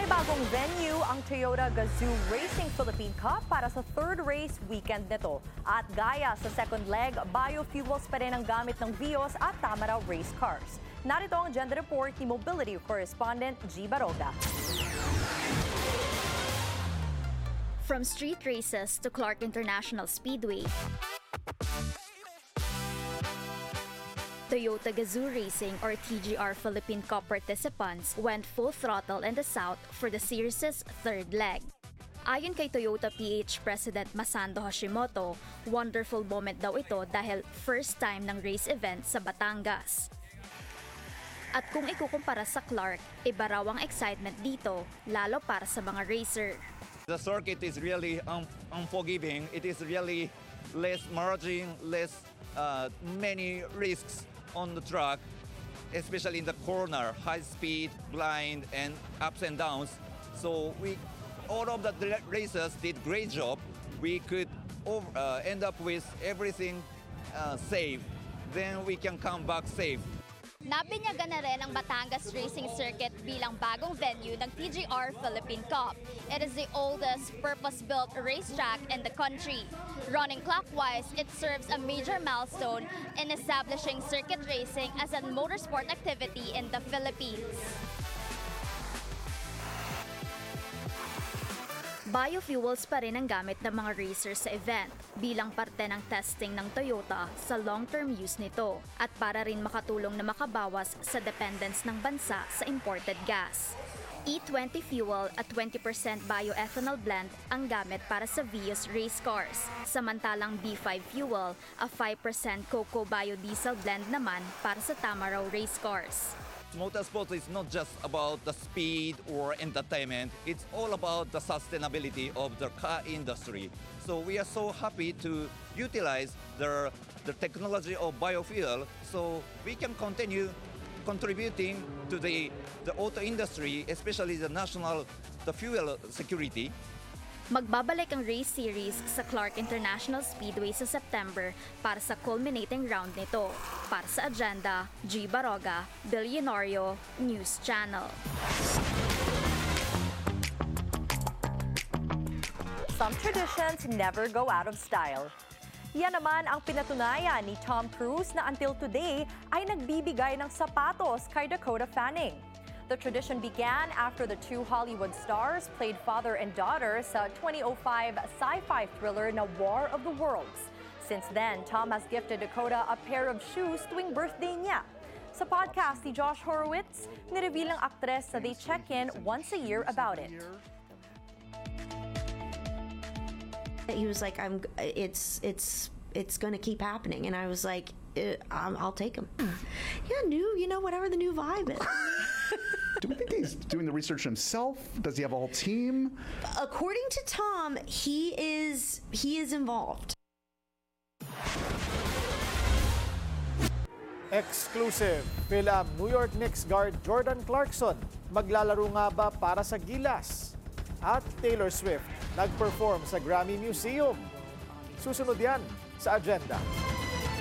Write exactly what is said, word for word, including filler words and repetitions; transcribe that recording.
May bagong venue ang Toyota Gazoo Racing Philippine Cup para sa third race weekend nito. At gaya sa second leg, biofuels pa rin ang gamit ng Vios at Tamaraw race cars. Narito ang agenda report ni Mobility Correspondent G. Baroga. From street races to Clark International Speedway, Toyota Gazoo Racing or T G R Philippine Cup participants went full throttle in the south for the series' third leg. Ayon kay Toyota P H President Masando Hashimoto, wonderful moment daw ito dahil first time ng race event sa Batangas. At kung ikukumpara sa Clark, iba raw ang excitement dito, lalo para sa mga racer. The circuit is really un unforgiving. It is really less margin, less uh, many risks on the track, especially in the corner, high speed, blind, and ups and downs. So we, all of the racers did great job. We could over, uh, end up with everything uh, safe. Then we can come back safe. Nabinyagan na rin ang Batangas Racing Circuit bilang bagong venue ng T G R Philippine Cup. It is the oldest purpose-built racetrack in the country. Running clockwise, it serves a major milestone in establishing circuit racing as a motorsport activity in the Philippines. Biofuels pa rin ang gamit ng mga racers sa event bilang parte ng testing ng Toyota sa long-term use nito at para rin makatulong na makabawas sa dependence ng bansa sa imported gas. E twenty fuel at twenty percent bioethanol blend ang gamit para sa Vios race cars, samantalang B five fuel, a five percent cocoa biodiesel blend naman para sa Tamaraw race cars. Motorsport is not just about the speed or entertainment, it's all about the sustainability of the car industry. So we are so happy to utilize the, the technology of biofuel so we can continue contributing to the, the auto industry, especially the national the fuel security. Magbabalik ang race series sa Clark International Speedway sa September para sa culminating round nito. Para sa Agenda, G. Baroga, Billionario News Channel. Some traditions never go out of style. Yan naman ang pinatunayan ni Tom Cruise na until today ay nagbibigay ng sapatos kay Dakota Fanning. The tradition began after the two Hollywood stars played father and daughter sa twenty oh five sci-fi thriller na War of the Worlds. Since then, Tom has gifted Dakota a pair of shoes tuwing birthday niya. Sa podcast ni Josh Horowitz, nireveal ng aktres na they check in once a year about it. He was like, "I'm. It's it's it's going to keep happening," and I was like, "I'll, I'll take them." Yeah, new. You know, whatever the new vibe is. Do we think he's doing the research himself? Does he have a whole team? According to Tom, he is he is involved. Exclusive, Philam New York Knicks guard Jordan Clarkson maglalaro nga ba para sa Gilas? At Taylor Swift nag-perform sa Grammy Museum. Susunod yan sa Agenda.